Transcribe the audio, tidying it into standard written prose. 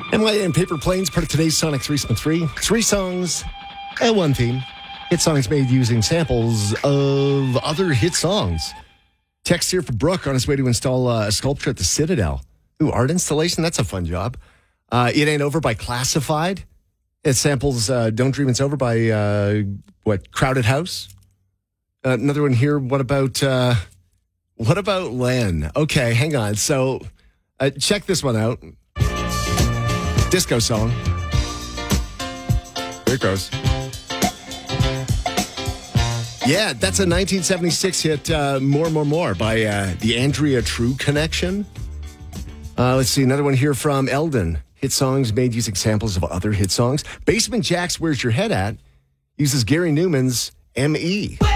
MYA and Paper Planes, part of today's Sonic 373. 3 songs and 1 theme. Hit songs made using samples of other hit songs. Text here for Brooke on his way to install a sculpture at the Citadel. Ooh, art installation? That's a fun job. It Ain't Over by Classified. It samples Don't Dream It's Over by, Crowded House? Another one here. What about Len? Okay, hang on. So check this one out. Disco song. Here it goes. Yeah, that's a 1976 hit, More by the Andrea True Connection. Let's see, another one here from Eldon. Hit songs made using samples of other hit songs. Basement Jaxx, Where's Your Head At? Uses Gary Newman's M.E.